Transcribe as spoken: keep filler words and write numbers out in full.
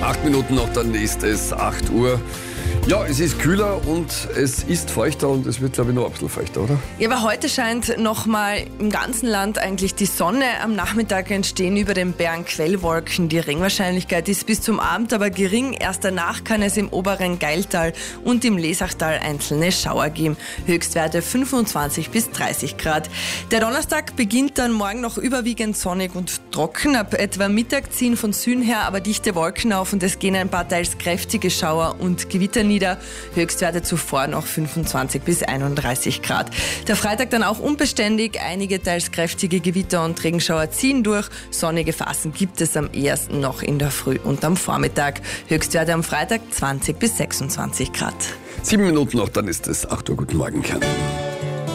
Acht Minuten noch, dann ist es acht Uhr. Ja, es ist kühler und es ist feuchter und es wird, glaube ich, noch ein bisschen feuchter, oder? Ja, aber heute scheint nochmal im ganzen Land eigentlich die Sonne. Am Nachmittag entstehen über den Bergen Quellwolken. Die Regenwahrscheinlichkeit ist bis zum Abend aber gering. Erst danach kann es im oberen Geiltal und im Lesachtal einzelne Schauer geben. Höchstwerte fünfundzwanzig bis dreißig Grad. Der Donnerstag beginnt dann morgen noch überwiegend sonnig und trocken. Ab etwa Mittag ziehen von Süden her aber dichte Wolken auf und es gehen ein paar teils kräftige Schauer und Gewitter nieder. Höchstwerte zuvor noch fünfundzwanzig bis einunddreißig Grad. Der Freitag dann auch unbeständig. Einige teils kräftige Gewitter und Regenschauer ziehen durch. Sonnige Phasen gibt es am ehesten noch in der Früh und am Vormittag. Höchstwerte am Freitag zwanzig bis sechsundzwanzig Grad. Sieben Minuten noch, dann ist es acht Uhr. Guten Morgen, Kern.